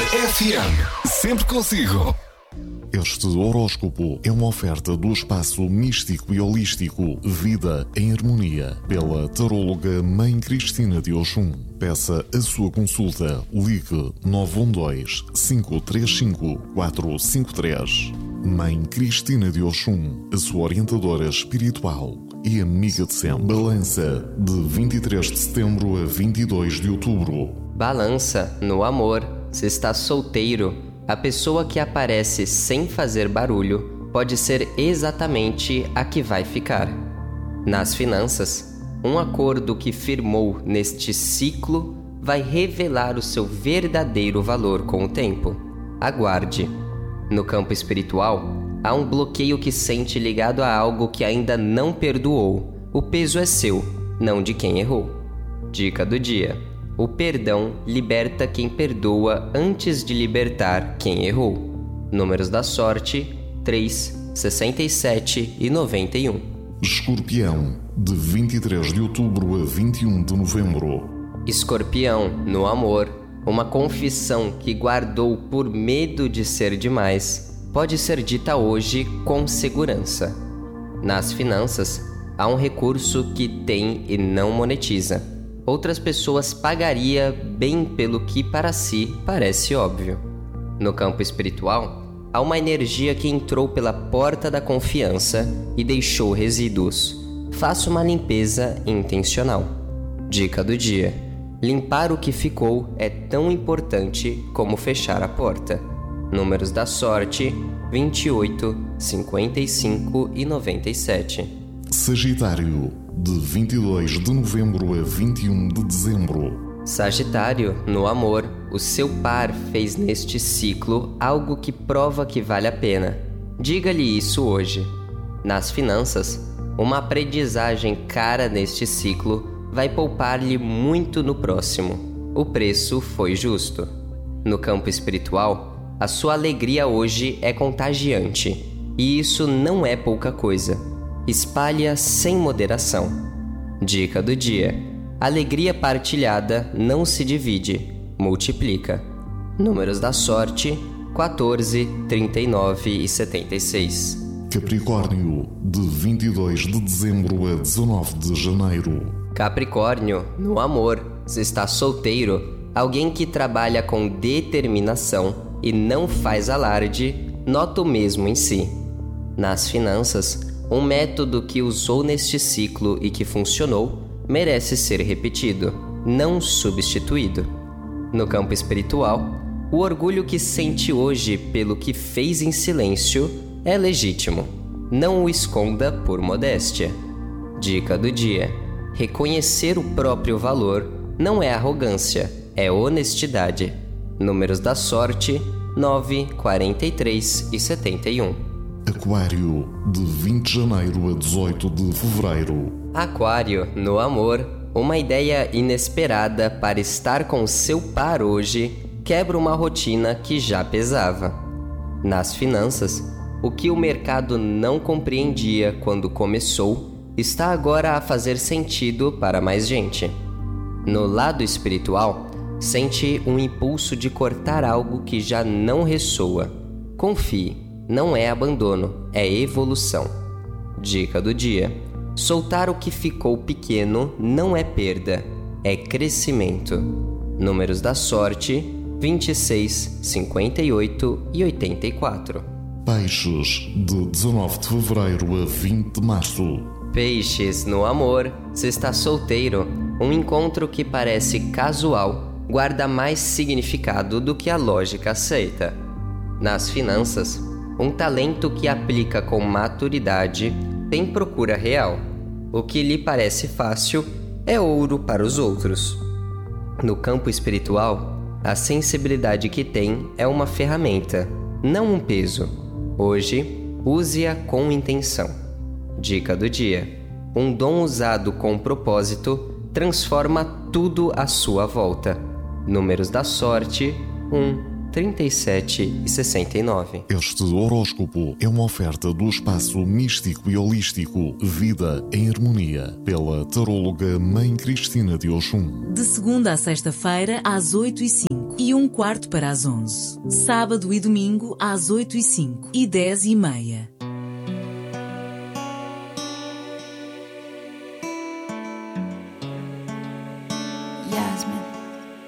FM. Sempre consigo. Este horóscopo é uma oferta do espaço místico e holístico Vida em Harmonia, pela taróloga Mãe Cristina de Oxum. Peça a sua consulta. Ligue 912-535-453. Mãe Cristina de Oxum, a sua orientadora espiritual e amiga de sempre. Balança, de 23 de setembro a 22 de outubro. Balança, no amor, se está solteiro, a pessoa que aparece sem fazer barulho pode ser exatamente a que vai ficar. Nas finanças, um acordo que firmou neste ciclo vai revelar o seu verdadeiro valor com o tempo. Aguarde. No campo espiritual, há um bloqueio que sente ligado a algo que ainda não perdoou. O peso é seu, não de quem errou. Dica do dia: o perdão liberta quem perdoa antes de libertar quem errou. Números da sorte: 3, 67 e 91. Escorpião, de 23 de outubro a 21 de novembro. Escorpião, no amor, uma confissão que guardou por medo de ser demais pode ser dita hoje com segurança. Nas finanças, há um recurso que tem e não monetiza. Outras pessoas pagariam bem pelo que para si parece óbvio. No campo espiritual, há uma energia que entrou pela porta da confiança e deixou resíduos. Faça uma limpeza intencional. Dica do dia: limpar o que ficou é tão importante como fechar a porta. Números da sorte: 28, 55 e 97. Sagitário, de 22 de novembro a 21 de dezembro. Sagitário, no amor, o seu par fez neste ciclo algo que prova que vale a pena. Diga-lhe isso hoje. Nas finanças, uma aprendizagem cara neste ciclo vai poupar-lhe muito no próximo. O preço foi justo. No campo espiritual, a sua alegria hoje é contagiante, e isso não é pouca coisa. Espalhe-a sem moderação. Dica do dia: alegria partilhada não se divide, multiplica. Números da sorte: 14, 39 e 76. Capricórnio, de 22 de dezembro a 19 de janeiro. Capricórnio, no amor, se está solteiro, alguém que trabalha com determinação e não faz alarde, nota o mesmo em si. Nas finanças, um método que usou neste ciclo e que funcionou merece ser repetido, não substituído. No campo espiritual, o orgulho que sente hoje pelo que fez em silêncio é legítimo. Não o esconda por modéstia. Dica do dia: reconhecer o próprio valor não é arrogância, é honestidade. Números da sorte: 9, 43 e 71. Aquário, de 20 de janeiro a 18 de fevereiro. Aquário, no amor, uma ideia inesperada para estar com seu par hoje quebra uma rotina que já pesava. Nas finanças, o que o mercado não compreendia quando começou está agora a fazer sentido para mais gente. No lado espiritual, sente um impulso de cortar algo que já não ressoa. Confie, não é abandono, é evolução. Dica do dia: soltar o que ficou pequeno não é perda, é crescimento. Números da sorte: 26, 58 e 84. Peixes, de 19 de fevereiro a 20 de março. Peixes, no amor, se está solteiro, um encontro que parece casual guarda mais significado do que a lógica aceita. Nas finanças, um talento que aplica com maturidade tem procura real. O que lhe parece fácil é ouro para os outros. No campo espiritual, a sensibilidade que tem é uma ferramenta, não um peso. Hoje, use-a com intenção. Dica do dia: um dom usado com propósito transforma tudo à sua volta. Números da sorte: 1, 37 e 69. Este horóscopo é uma oferta do espaço místico e holístico Vida em Harmonia, pela taróloga Mãe Cristina de Oxum. De segunda a sexta-feira, às 8h05. E e 1/4 para as 11. Sábado e domingo às 8h05 e 10h30.